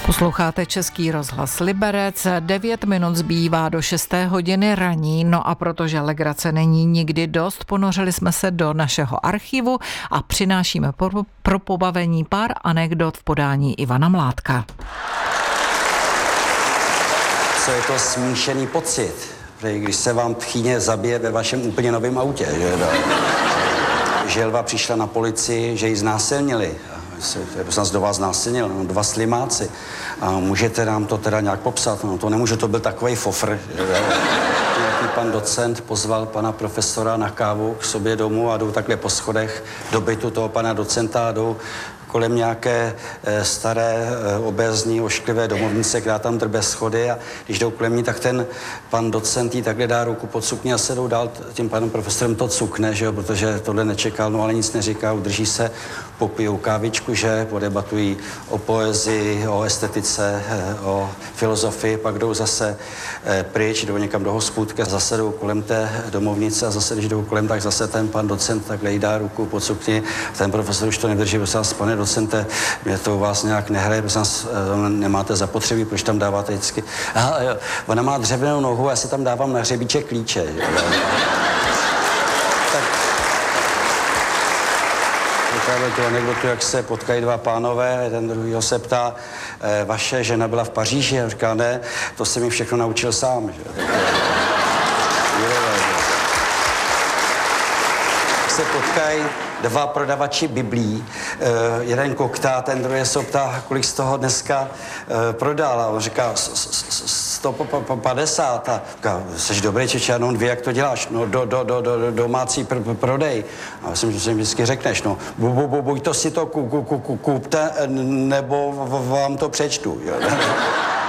Posloucháte Český rozhlas Liberec, 9 minut zbývá do 6. hodiny raní, no a protože legrace není nikdy dost, ponořili jsme se do našeho archivu a přinášíme pro pobavení pár anekdot v podání Ivana Mládka. Co je to smíšený pocit, když se vám tchýně zabije ve vašem úplně novém autě, že želva přišla na policii, že ji znásilnili. Kdo vás znásilnil? No, 2 slimáci. A můžete nám to teda nějak popsat? No, to nemůže, to byl takovej fofr. Nějaký pan docent pozval pana profesora na kávu k sobě domů a jdou takhle po schodech do bytu toho pana docenta a jdou kolem nějaké staré, obézní, ošklivé domovnice, která tam drbe schody, a když jdou kolem ní, tak ten pan docent jí takhle dá ruku pod sukni a se jdou dál, tím panem profesorem to cukne, že jo, protože tohle nečekal, no ale nic neříká, udrží se, popijou kávičku, že, podebatují o poezii, o estetice, o filozofii, pak jdou zase pryč, jdou někam do hospůdky, zase jdou kolem té domovnice a zase, když jdou kolem, tak zase ten pan docent takhle jí dá ruku pod sukni, ten profesor už to nedrží, pane docente, mě to u vás nějak nehraje, protože nemáte zapotřebí, proč tam dáváte vždycky. Aha, jo, ona má dřevěnou nohu, já si tam dávám na hřebíček klíče. Tak říkáme tu anekdotu, jak se potkají 2 pánové, jeden druhýho se ptá, vaše žena byla v Paříži? A říká, ne, to se mi všechno naučil sám. Že? Se potkají 2 prodavači biblí, jeden koktá, ten druhý se ptá, kolik z toho dneska prodal, a on říká 150, a říká, jsi dobrý Čeče, jenom 2, jak to děláš? No domácí prodej. A myslím, že si vždycky řekneš, no buď to si to kupte, nebo vám to přečtu. Jo?